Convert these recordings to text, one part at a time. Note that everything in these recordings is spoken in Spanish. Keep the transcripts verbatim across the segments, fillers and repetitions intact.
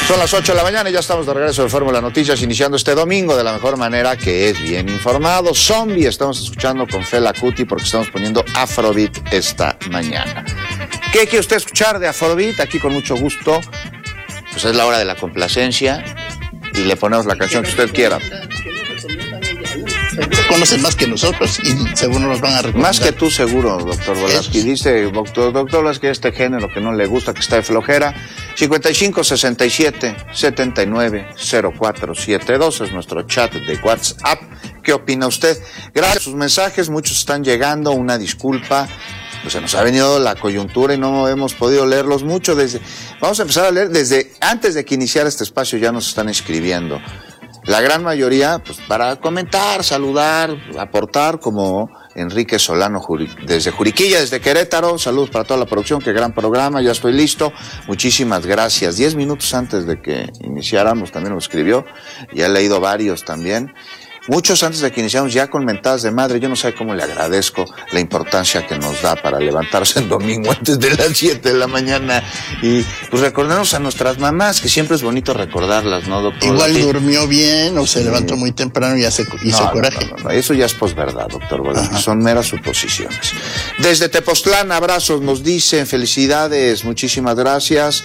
Son las ocho de la mañana y ya estamos de regreso de Fórmula Noticias, iniciando este domingo de la mejor manera, que es bien informado. Zombie, estamos escuchando con Fela Kuti porque estamos poniendo Afrobeat esta mañana. ¿Qué quiere usted escuchar de Afrobeat? Aquí con mucho gusto. Pues es la hora de la complacencia y le ponemos la canción que usted quiera. Conocen más que nosotros y seguro nos van a recomendar. Más que tú seguro, doctor Volaski. Dice doctor, doctor Volaski, este género que no le gusta, que está de flojera. cincuenta y cinco, sesenta y siete, setenta y nueve, cero cuatro siete dos es nuestro chat de WhatsApp. ¿Qué opina usted? Gracias a sus mensajes, muchos están llegando, una disculpa. Pues se nos ha venido la coyuntura y no hemos podido leerlos mucho. Desde, vamos a empezar a leer desde antes de que iniciara este espacio, ya nos están escribiendo. La gran mayoría, pues para comentar, saludar, aportar, como Enrique Solano desde Juriquilla, desde Querétaro. Saludos para toda la producción, qué gran programa, ya estoy listo. Muchísimas gracias. Diez minutos antes de que iniciáramos también lo escribió, ya he leído varios también. Muchos antes de que iniciamos ya con mentadas de madre. Yo no sé cómo le agradezco la importancia que nos da para levantarse el domingo antes de las siete de la mañana y pues recordarnos a nuestras mamás, que siempre es bonito recordarlas, ¿no, doctor? Igual sí. Durmió bien o se sí. levantó muy temprano y ya se hizo no, coraje. No, no, no, eso ya es posverdad, doctor Volaski, son meras suposiciones. Desde Tepoztlán, abrazos, nos dicen, felicidades, muchísimas gracias.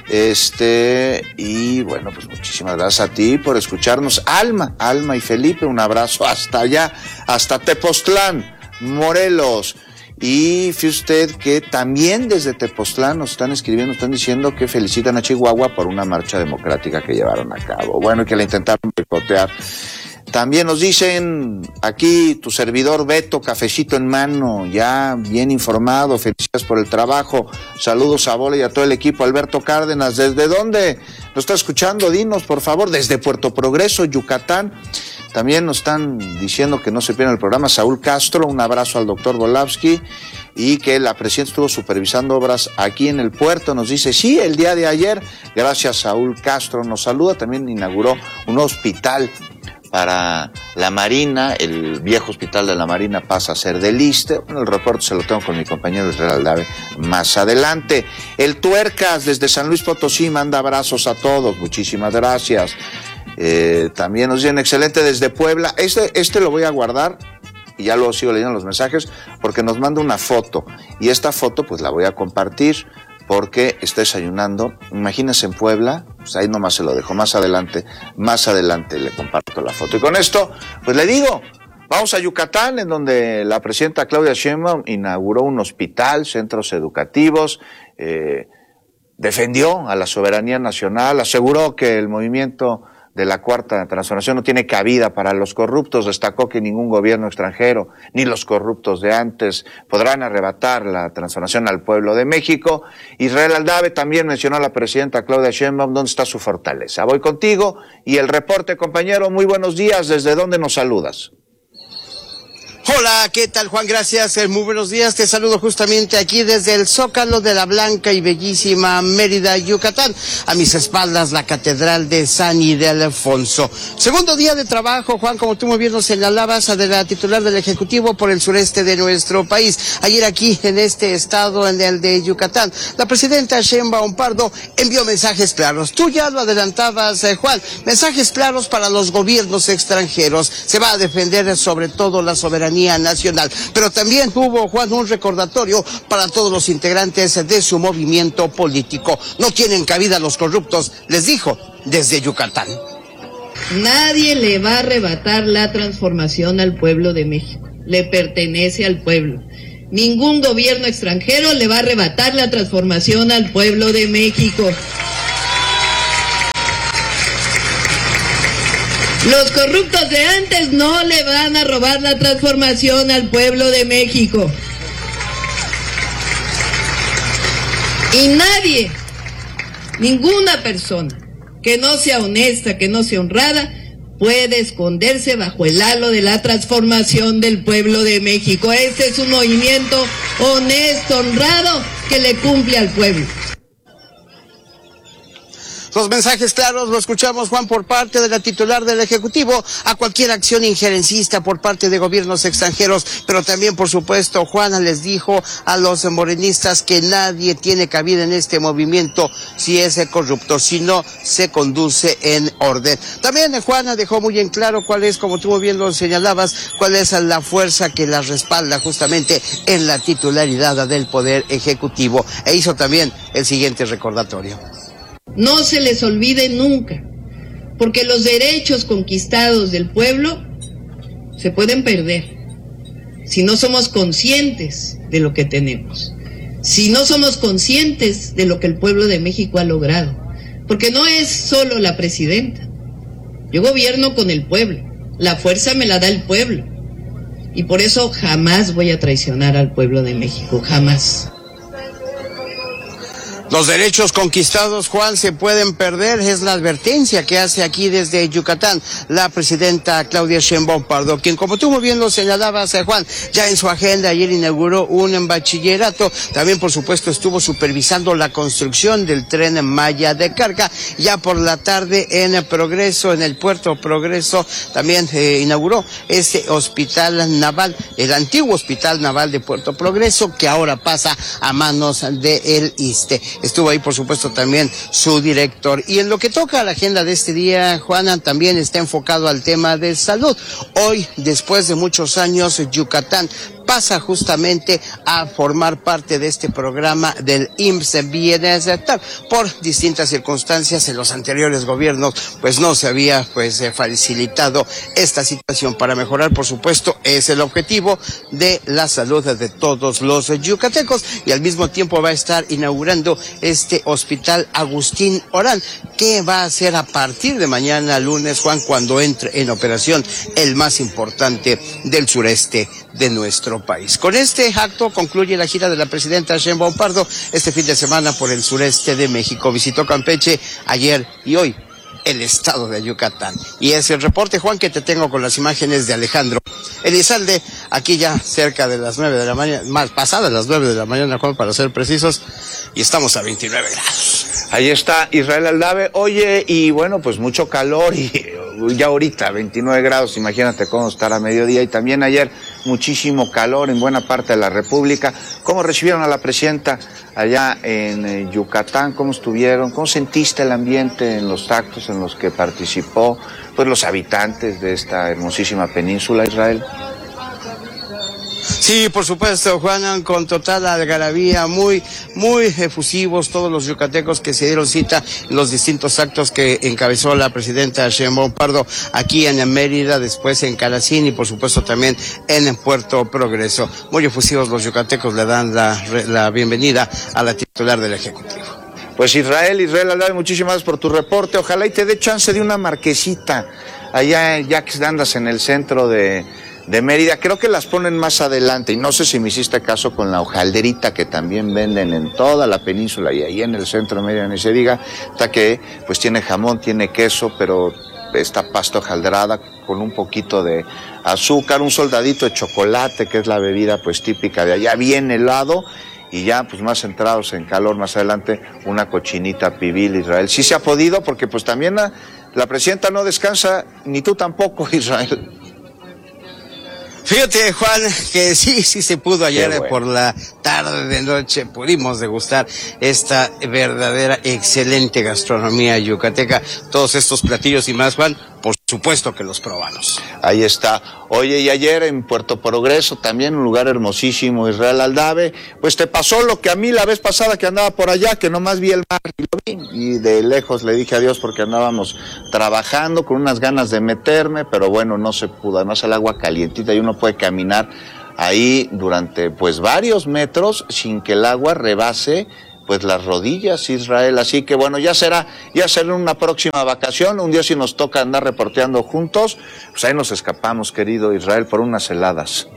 Este, y bueno, pues muchísimas gracias a ti por escucharnos. Alma, Alma y Felipe, un abrazo hasta allá, hasta Tepoztlán, Morelos. Y fíjese usted que también desde Tepoztlán nos están escribiendo, están diciendo que felicitan a Chihuahua por una marcha democrática que llevaron a cabo. Bueno, y que la intentaron boicotear. También nos dicen aquí, tu servidor Beto, cafecito en mano, ya bien informado, felicidades por el trabajo, saludos a Bola y a todo el equipo. Alberto Cárdenas, ¿desde dónde nos está escuchando? Dinos, por favor, desde Puerto Progreso, Yucatán. También nos están diciendo que no se pierdan el programa. Saúl Castro, un abrazo al doctor Volaski, y que la presidenta estuvo supervisando obras aquí en el puerto. Nos dice, sí, el día de ayer, gracias Saúl Castro, nos saluda. También inauguró un hospital para la Marina, el viejo hospital de la Marina pasa a ser del ISSSTE. Bueno, el reporte se lo tengo con mi compañero Israel Aldave más adelante. El Tuercas desde San Luis Potosí manda abrazos a todos, muchísimas gracias. Eh, también nos dicen excelente desde Puebla. Este, este lo voy a guardar y ya luego sigo leyendo los mensajes porque nos manda una foto y esta foto pues la voy a compartir porque está desayunando. Imagínense en Puebla, pues ahí nomás se lo dejo, más adelante, más adelante le comparto la foto. Y con esto, pues le digo, vamos a Yucatán, en donde la presidenta Claudia Sheinbaum inauguró un hospital, centros educativos, eh, defendió a la soberanía nacional, aseguró que el movimiento de la Cuarta Transformación no tiene cabida para los corruptos. Destacó que ningún gobierno extranjero, ni los corruptos de antes, podrán arrebatar la transformación al pueblo de México. Israel Aldave también mencionó a la presidenta Claudia Sheinbaum, ¿dónde está su fortaleza? Voy contigo y el reporte, compañero. Muy buenos días, ¿desde dónde nos saludas? Hola, ¿qué tal, Juan? Gracias, muy buenos días. Te saludo justamente aquí desde el Zócalo de la blanca y bellísima Mérida, Yucatán. A mis espaldas, la Catedral de San Ildefonso. Segundo día de trabajo, Juan, como tú muy bien nos señalabas, de la titular del Ejecutivo por el sureste de nuestro país. Ayer aquí, en este estado, en el de Yucatán, la presidenta Sheinbaum Pardo envió mensajes claros. Tú ya lo adelantabas, eh, Juan, mensajes claros para los gobiernos extranjeros. Se va a defender sobre todo la soberanía nacional, pero también hubo, Juan, un recordatorio para todos los integrantes de su movimiento político. No tienen cabida los corruptos, les dijo desde Yucatán. Nadie le va a arrebatar la transformación al pueblo de México, le pertenece al pueblo. Ningún gobierno extranjero le va a arrebatar la transformación al pueblo de México. Los corruptos de antes no le van a robar la transformación al pueblo de México. Y nadie, ninguna persona que no sea honesta, que no sea honrada, puede esconderse bajo el halo de la transformación del pueblo de México. Este es un movimiento honesto, honrado, que le cumple al pueblo. Los mensajes claros lo escuchamos, Juan, por parte de la titular del Ejecutivo a cualquier acción injerencista por parte de gobiernos extranjeros, pero también, por supuesto, Juana les dijo a los morenistas que nadie tiene cabida en este movimiento si es corrupto, si no se conduce en orden. También Juana dejó muy en claro cuál es, como tú bien lo señalabas, cuál es la fuerza que la respalda justamente en la titularidad del Poder Ejecutivo, e hizo también el siguiente recordatorio. No se les olvide nunca, porque los derechos conquistados del pueblo se pueden perder si no somos conscientes de lo que tenemos, si no somos conscientes de lo que el pueblo de México ha logrado, porque no es solo la presidenta. Yo gobierno con el pueblo, la fuerza me la da el pueblo, y por eso jamás voy a traicionar al pueblo de México, jamás. Los derechos conquistados, Juan, se pueden perder, es la advertencia que hace aquí desde Yucatán la presidenta Claudia Sheinbaum Pardo, quien, como tú muy bien lo señalabas, Juan, ya en su agenda ayer inauguró un bachillerato, también por supuesto estuvo supervisando la construcción del Tren Maya de carga, ya por la tarde en Progreso, en el puerto Progreso, también eh, inauguró este hospital naval, el antiguo hospital naval de Puerto Progreso, que ahora pasa a manos del ISSSTE. Estuvo ahí, por supuesto, también su director. Y en lo que toca a la agenda de este día, Juana, también está enfocado al tema de salud. Hoy, después de muchos años, Yucatán pasa justamente a formar parte de este programa del I M S S Bienestar. Por distintas circunstancias en los anteriores gobiernos, pues no se había pues facilitado esta situación. Para mejorar, por supuesto, es el objetivo de la salud de todos los yucatecos, y al mismo tiempo va a estar inaugurando este hospital Agustín Orán, que va a ser a partir de mañana lunes, Juan, cuando entre en operación el más importante del sureste de nuestro país. Con este acto concluye la gira de la presidenta Sheinbaum Pardo este fin de semana por el sureste de México. Visitó Campeche ayer y hoy el estado de Yucatán. Y es el reporte, Juan, que te tengo con las imágenes de Alejandro Elizalde, aquí ya cerca de las nueve de la mañana, más pasadas las nueve de la mañana, Juan, para ser precisos, y estamos a veintinueve grados. Ahí está Israel Aldave. Oye, y bueno, pues mucho calor, y ya ahorita veintinueve grados, imagínate cómo estar a mediodía, y también ayer muchísimo calor en buena parte de la República. ¿Cómo recibieron a la presidenta allá en eh, Yucatán? ¿Cómo estuvieron? ¿Cómo sentiste el ambiente en los actos en los que participó pues los habitantes de esta hermosísima península, Israel? Sí, por supuesto, Juan, con total algarabía, muy, muy efusivos todos los yucatecos que se dieron cita en los distintos actos que encabezó la presidenta Sheinbaum Pardo aquí en Mérida, después en Calacín y por supuesto también en Puerto Progreso. Muy efusivos los yucatecos le dan la, la bienvenida a la titular del Ejecutivo. Pues Israel, Israel Aldave, muchísimas gracias por tu reporte. Ojalá y te dé chance de una marquesita allá ya que andas en el centro de... de Mérida. Creo que las ponen más adelante, y no sé si me hiciste caso con la hojalderita que también venden en toda la península y ahí en el centro de Mérida, ni se diga, hasta que pues tiene jamón, tiene queso, pero esta pasta hojaldrada con un poquito de azúcar, un soldadito de chocolate, que es la bebida pues típica de allá, bien helado, y ya pues más centrados en calor más adelante, una cochinita pibil, Israel. Sí se ha podido, porque pues también la, la presidenta no descansa, ni tú tampoco, Israel. Fíjate, Juan, que sí, sí se pudo ayer bueno. por la tarde de noche, pudimos degustar esta verdadera excelente gastronomía yucateca, todos estos platillos y más, Juan, por supuesto que los probamos. Ahí está. Oye, y ayer en Puerto Progreso, también un lugar hermosísimo, Israel Aldave, pues te pasó lo que a mí la vez pasada que andaba por allá, que nomás vi el mar y lo vi, y de lejos le dije adiós porque andábamos trabajando con unas ganas de meterme, pero bueno, no se pudo, además el agua calientita y uno puede caminar ahí durante pues varios metros sin que el agua rebase pues las rodillas, Israel, así que bueno, ya será, ya será una próxima vacación, un día si nos toca andar reporteando juntos, pues ahí nos escapamos, querido Israel, por unas heladas.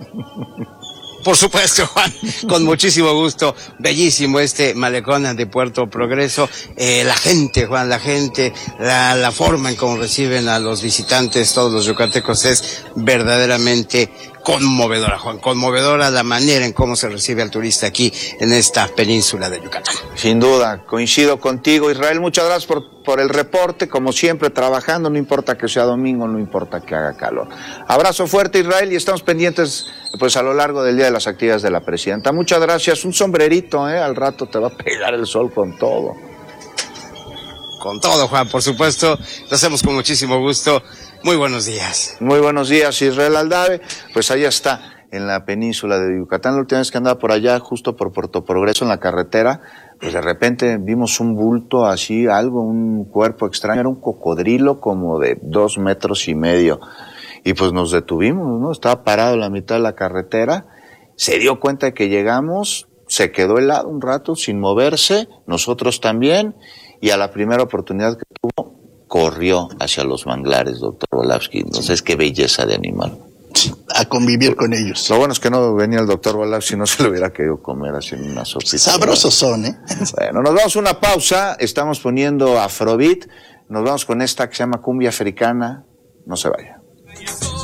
Por supuesto, Juan, con muchísimo gusto, bellísimo este malecón de Puerto Progreso, eh, la gente, Juan, la gente, la, la forma en cómo reciben a los visitantes, todos los yucatecos, es verdaderamente conmovedora, Juan, conmovedora la manera en cómo se recibe al turista aquí en esta península de Yucatán. Sin duda, coincido contigo, Israel. Muchas gracias por, por el reporte, como siempre, trabajando, no importa que sea domingo, no importa que haga calor. Abrazo fuerte, Israel, y estamos pendientes pues a lo largo del día de las actividades de la presidenta. Muchas gracias. Un sombrerito, ¿eh? Al rato te va a pegar el sol con todo. Con todo, Juan, por supuesto, lo hacemos con muchísimo gusto. Muy buenos días. Muy buenos días, Israel Aldave. Pues allá está, en la península de Yucatán. La última vez que andaba por allá, justo por Puerto Progreso, en la carretera, pues de repente vimos un bulto así, algo, un cuerpo extraño. Era un cocodrilo como de dos metros y medio. Y pues nos detuvimos, ¿no? Estaba parado en la mitad de la carretera. Se dio cuenta de que llegamos, se quedó helado un rato sin moverse, nosotros también, y a la primera oportunidad que tuvo, corrió hacia los manglares, doctor Volavsky. Entonces, qué belleza de animal. A convivir con ellos. Lo bueno es que no venía el doctor Volavsky, si no se lo hubiera querido comer así en una sopita. Sabrosos son, ¿eh? Bueno, nos vamos a una pausa, estamos poniendo Afrobeat, nos vamos con esta que se llama Cumbia Africana, no se vaya.